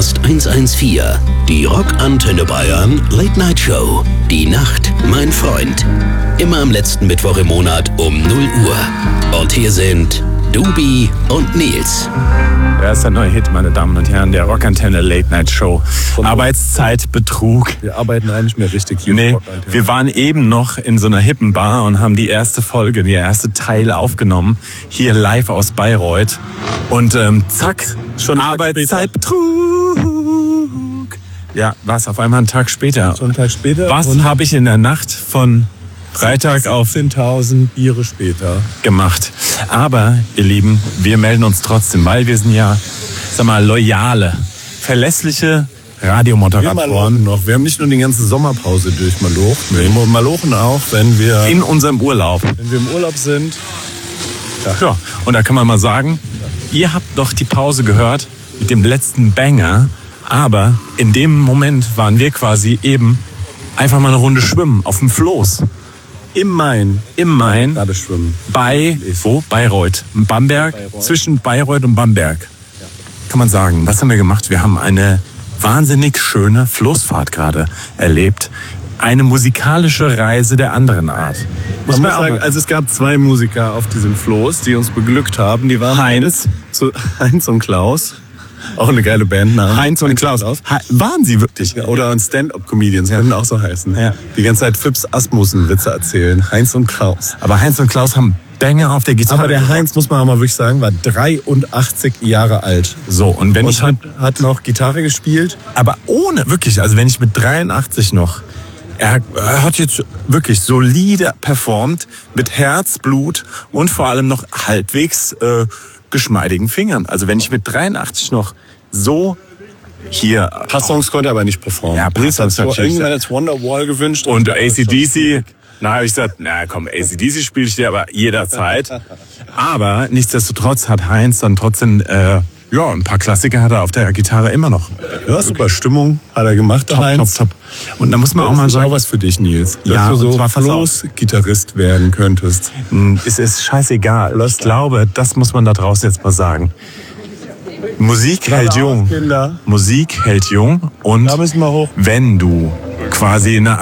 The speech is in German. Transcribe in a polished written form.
Podcast 114. Die Rockantenne Bayern Late Night Show. Die Nacht, mein Freund. Immer am letzten Mittwoch im Monat um 0 Uhr. Und hier sind Dubi und Nils. Ja, ist der neue Hit, meine Damen und Herren, der Rockantenne Late Night Show. Arbeitszeitbetrug. Wir arbeiten eigentlich mehr richtig hier. Nee, wir waren eben noch in so einer hippen Bar und haben die erste Folge, der erste Teil aufgenommen. Hier live aus Bayreuth. Und zack, schon Arbeitszeitbetrug. Ja, war es auf einmal einen Tag später. Schon einen Tag später. Was habe ich in der Nacht von Freitag auf 10.000 Biere später gemacht? Aber, ihr Lieben, wir melden uns trotzdem, weil wir sind ja, sag mal, loyale, verlässliche Radiomoderatoren. Wir haben nicht nur die ganze Sommerpause durchmalocht, wir malochen auch, wenn wir In unserem Urlaub. im Urlaub sind. Ja, und da kann man mal sagen, ihr habt doch die Pause gehört mit dem letzten Banger, aber in dem Moment waren wir quasi eben einfach mal eine Runde schwimmen auf dem Floß. Im Main gerade schwimmen. Bei Bayreuth. Bamberg, zwischen Bayreuth und Bamberg. Kann man sagen, was haben wir gemacht? Wir haben eine wahnsinnig schöne Floßfahrt gerade erlebt. Eine musikalische Reise der anderen Art. Muss man sagen, also es gab 2 Musiker auf diesem Floß, die uns beglückt haben. Die waren Heinz und Klaus. Auch eine geile Bandname. Heinz und Klaus. Waren sie wirklich? Oder ein Stand-Up-Comedians, können auch so heißen. Ja. Die ganze Zeit Fips Asmussen Witze erzählen. Heinz und Klaus. Aber Heinz und Klaus haben Banger auf der Gitarre. Aber der Heinz, muss man auch mal wirklich sagen, war 83 Jahre alt. So, und wenn Und hat noch Gitarre gespielt. aber ohne, wirklich, also wenn ich mit 83 noch, er hat jetzt wirklich solide performt, mit Herzblut und vor allem noch halbwegs geschmeidigen Fingern. Also wenn ich mit 83 noch so hier... Ein paar Songs konnte er aber nicht performen. Ja, Nils hat natürlich. irgendwann als Wonderwall gewünscht. Und AC/DC, na, habe ich gesagt, na komm, AC/DC spiele ich dir aber jederzeit. Aber nichtsdestotrotz hat Heinz dann trotzdem, ein paar Klassiker hat er auf der Gitarre immer noch. Ja, super Stimmung hat er gemacht, der Heinz. Top. Und da muss man auch mal sagen, was für dich, Nils. Ja, dass du und so zwar pass auf. Floß-Gitarrist werden könntest. es ist scheißegal. Ich glaube, das muss man da draußen jetzt mal sagen. Musik hält jung. Kinder. Musik hält jung. Und Da müssen wir hoch. wenn du quasi in einer